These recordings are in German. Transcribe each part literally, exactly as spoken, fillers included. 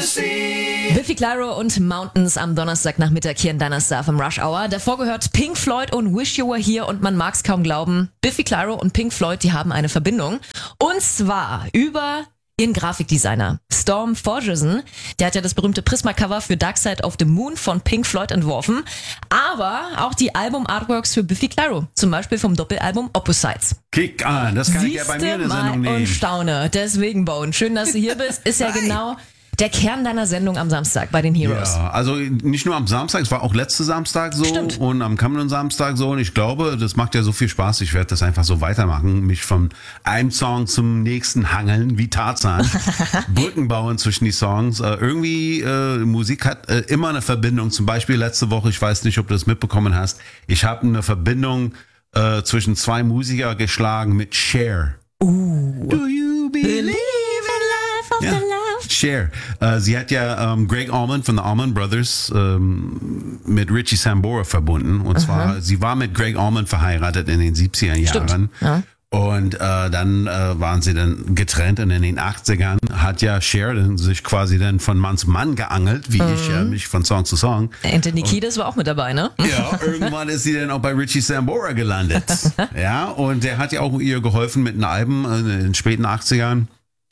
Odyssey. Biffy Clyro und Mountains am Donnerstagnachmittag hier in deiner Star vom Rush Hour. Davor gehört Pink Floyd und Wish You Were Here und man mag's kaum glauben. Biffy Clyro und Pink Floyd, die haben eine Verbindung. Und zwar über ihren Grafikdesigner Storm Thorgerson. Der hat ja das berühmte Prisma-Cover für Dark Side of the Moon von Pink Floyd entworfen. Aber auch die Album-Artworks für Biffy Clyro. Zum Beispiel vom Doppelalbum Opposites. Kick an, das kann Siehste ich ja bei mir in der mal Sendung nehmen. und staune. Deswegen, Bone, schön, dass du hier bist. Ist ja genau der Kern deiner Sendung am Samstag bei den Heroes. Ja, also nicht nur am Samstag, es war auch letzte Samstag so. Stimmt. Und am kommenden Samstag so. Und ich glaube, das macht ja so viel Spaß. Ich werde das einfach so weitermachen. Mich von einem Song zum nächsten hangeln, wie Tarzan. Brücken bauen zwischen die Songs. Äh, irgendwie, äh, Musik hat äh, immer eine Verbindung. Zum Beispiel letzte Woche, ich weiß nicht, ob du das mitbekommen hast, ich habe eine Verbindung äh, zwischen zwei Musiker geschlagen mit Cher. Uh. Do you believe in life of ja. the love? Cher. Äh, sie hat ja ähm, Greg Allman von den Allman Brothers ähm, mit Richie Sambora verbunden. Und Aha. zwar, sie war mit Greg Allman verheiratet in den siebziger Jahren. Stimmt. Ja. Und äh, dann äh, waren sie dann getrennt und in den achtzigern hat ja Cher dann sich quasi dann von Mann zu Mann geangelt, wie mhm. ich äh, mich von Song zu Song. Anthony Kiedis war auch mit dabei, ne? Ja, irgendwann ist sie dann auch bei Richie Sambora gelandet. Ja, und der hat ja auch ihr geholfen mit einem Album in den späten achtzigern.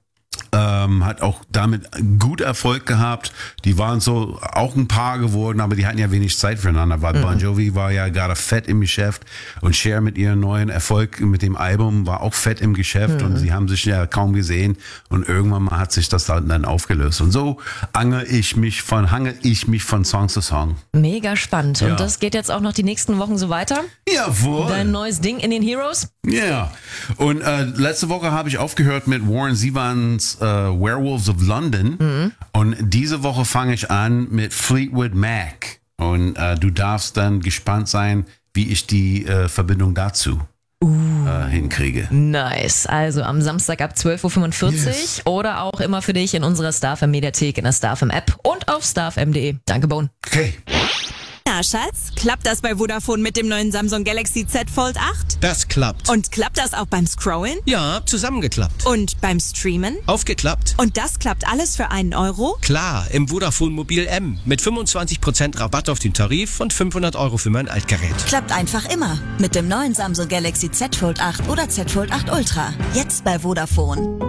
Ähm, hat auch damit gut Erfolg gehabt. Die waren so auch ein Paar geworden, aber die hatten ja wenig Zeit füreinander. Weil mhm. Bon Jovi war ja gerade fett im Geschäft und Cher mit ihrem neuen Erfolg mit dem Album war auch fett im Geschäft mhm. und sie haben sich ja kaum gesehen und irgendwann mal hat sich das dann aufgelöst. Und so angel ich mich von, hangel ich mich von Song zu Song. Mega spannend. Ja. Und das geht jetzt auch noch die nächsten Wochen so weiter? Jawohl. Dein neues Ding in den Heroes? Ja. Yeah. Und äh, letzte Woche habe ich aufgehört mit Warren Zevons äh, Werewolves of London. Mhm. Und diese Woche fange ich an mit Fleetwood Mac. Und äh, du darfst dann gespannt sein, wie ich die äh, Verbindung dazu uh. äh, hinkriege. Nice. Also am Samstag ab zwölf Uhr fünfundvierzig yes. oder auch immer für dich in unserer StarFM Mediathek, in der StarFM App und auf starfm punkt de. Danke, Bone. Okay. Na, Schatz, klappt das bei Vodafone mit dem neuen Samsung Galaxy Z Fold acht? Das klappt. Und klappt das auch beim Scrollen? Ja, zusammengeklappt. Und beim Streamen? Aufgeklappt. Und das klappt alles für einen Euro? Klar, im Vodafone Mobil M mit fünfundzwanzig Prozent Rabatt auf den Tarif und fünfhundert Euro für mein Altgerät. Klappt einfach immer mit dem neuen Samsung Galaxy Z Fold acht oder Z Fold acht Ultra. Jetzt bei Vodafone.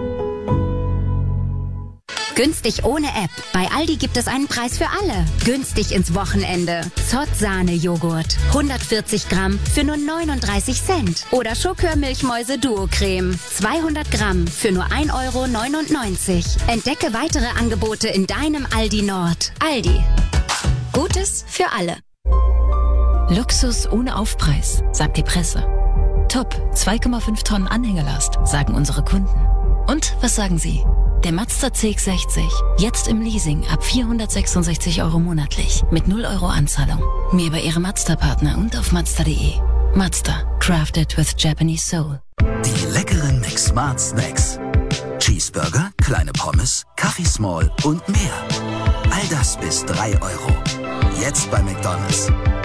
Günstig ohne App. Bei Aldi gibt es einen Preis für alle. Günstig ins Wochenende. Zott-Sahne-Joghurt. hundertvierzig Gramm für nur neununddreißig Cent. Oder Schokör-Milchmäuse-Duo-Creme. zweihundert Gramm für nur ein Euro neunundneunzig. Entdecke weitere Angebote in deinem Aldi Nord. Aldi. Gutes für alle. Luxus ohne Aufpreis, sagt die Presse. Top, zwei Komma fünf Tonnen Anhängelast, sagen unsere Kunden. Und was sagen Sie? Der Mazda C X sechzig, jetzt im Leasing ab vierhundertsechsundsechzig Euro monatlich mit null Euro Anzahlung. Mehr bei Ihrem Mazda-Partner und auf Mazda punkt de. Mazda, crafted with Japanese soul. Die leckeren McSmart Snacks. Cheeseburger, kleine Pommes, Kaffee Small und mehr. All das bis drei Euro. Jetzt bei McDonald's.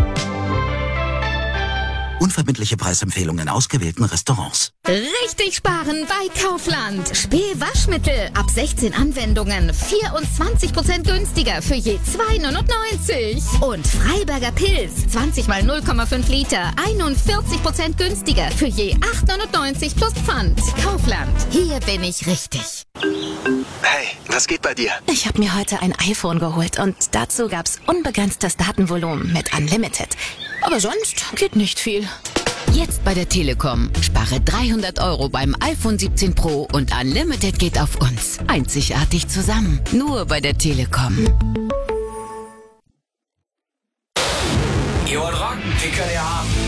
Unverbindliche Preisempfehlungen in ausgewählten Restaurants. Richtig sparen bei Kaufland. Spee-Waschmittel ab sechzehn Anwendungen. vierundzwanzig Prozent günstiger für je zwei neunundneunzig. Und Freiberger Pilz. zwanzig mal null Komma fünf Liter. einundvierzig Prozent günstiger für je acht neunundneunzig plus Pfand. Kaufland. Hier bin ich richtig. Hey, was geht bei dir? Ich habe mir heute ein iPhone geholt und dazu gab's unbegrenztes Datenvolumen mit Unlimited. Aber sonst geht nicht viel. Jetzt bei der Telekom. Spare dreihundert Euro beim iPhone siebzehn Pro und Unlimited geht auf uns. Einzigartig zusammen. Nur bei der Telekom. Ihr wollt rocken, die könnt ihr haben.